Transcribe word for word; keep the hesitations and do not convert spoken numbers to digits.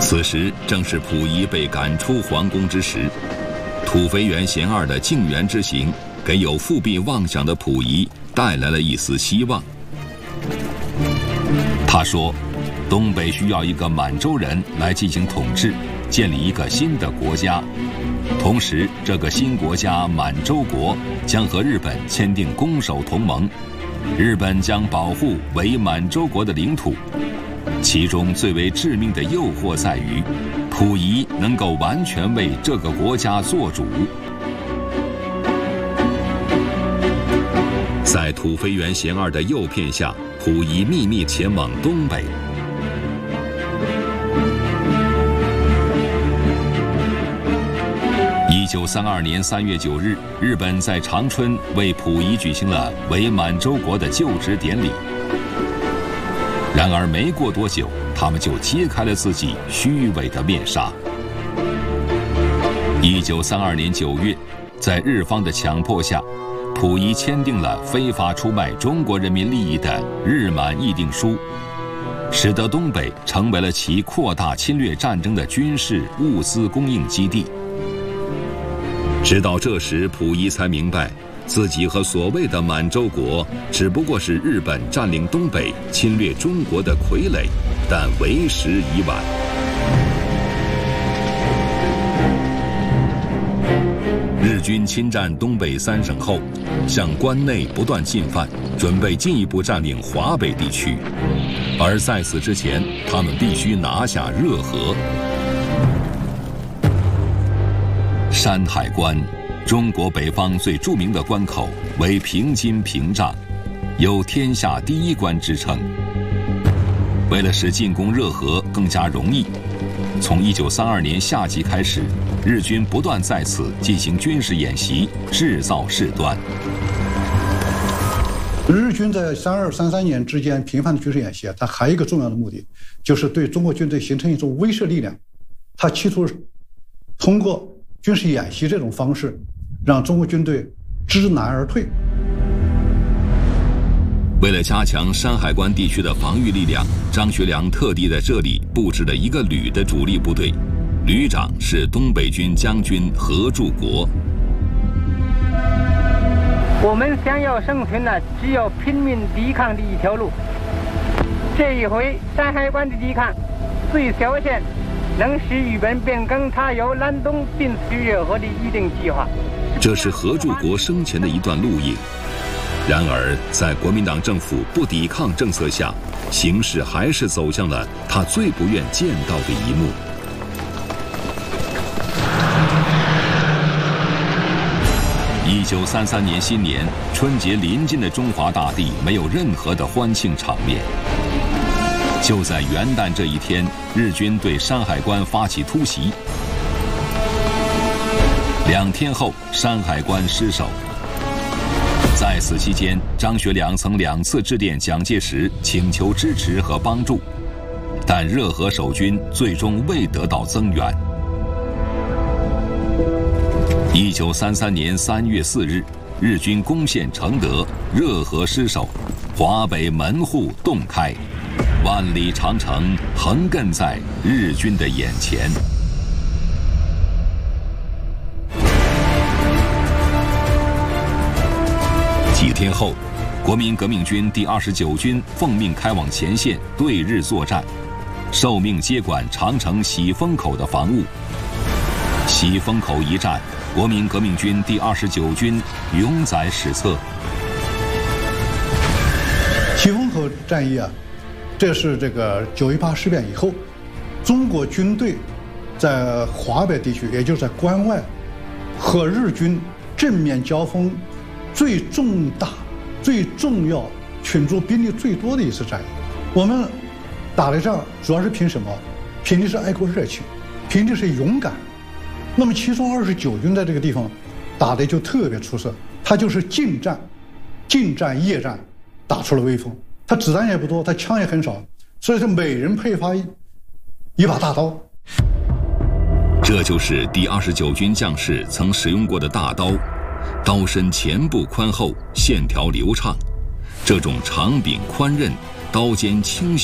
此时正是溥仪被赶出皇宫之时，土肥原贤二的靖远之行，给有复辟妄想的溥仪带来了一丝希望。他说，东北需要一个满洲人来进行统治，建立一个新的国家。同时，这个新国家满洲国将和日本签订攻守同盟，日本将保护伪满洲国的领土。其中最为致命的诱惑在于，溥仪能够完全为这个国家做主。在土肥原贤二的诱骗下，溥仪秘密前往东北。一九三二年三月九日，日本在长春为溥仪举行了伪满洲国的就职典礼。然而没过多久，他们就揭开了自己虚伪的面纱。一九三二年九月，在日方的强迫下，溥仪签订了非法出卖中国人民利益的《日满议定书》，使得东北成为了其扩大侵略战争的军事物资供应基地。直到这时，溥仪才明白，自己和所谓的满洲国只不过是日本占领东北、侵略中国的傀儡，但为时已晚。日军侵占东北三省后，向关内不断进犯，准备进一步占领华北地区。而在此之前，他们必须拿下热河。山海关，中国北方最著名的关口，为平津屏障，有天下第一关之称。为了使进攻热河更加容易，从一九三二年夏季开始，日军不断在此进行军事演习，制造事端。 日军在三二、三三年之间频繁的军事演习，它还有一个重要的目的，就是对中国军队形成一种威慑力量。它企图通过军事演习这种方式，让中国军队知难而退。 为了加强山海关地区的防御力量，张学良特地在这里布置了一个旅的主力部队，旅长是东北军将军何柱国。 我们想要生存呢，只有拼命抵抗的一条路。这一回山海关的抵抗最小限，能使日本变更他有南东并取热河的预定计划。 这是何柱国生前的一段录影。然而，在国民党政府不抵抗政策下，形势还是走向了他最不愿见到的一幕。一九三三年新年，春节临近的中华大地没有任何的欢庆场面。就在元旦这一天，日军对山海关发起突袭。两天后，山海关失守。在此期间，张学良曾两次致电蒋介石，请求支持和帮助，但热河守军最终未得到增援。一九三三年三月四日，日军攻陷承德，热河失守，华北门户洞开，万里长城横亘在日军的眼前。几天后，国民革命军第二十九军奉命开往前线对日作战，受命接管长城喜峰口的防务。喜峰口一战，国民革命军第二十九军永载史册。 喜峰口战役啊，这是这个九一八事变以后，中国军队在华北地区，也就是在关外，和日军正面交锋最重大、最重要、群众兵力最多的一次战役。我们打的仗主要是凭什么？凭的是爱国热情，凭的是勇敢。那么其中二十九军在这个地方打的就特别出色，他就是近战、近战、夜战打出了威风。他子弹也不多，他枪也很少，所以说每人配发一一把大刀。 这就是第二十九军将士曾使用过的大刀。刀身前部宽厚，线条流畅，这种长柄宽刃，刀尖清晰。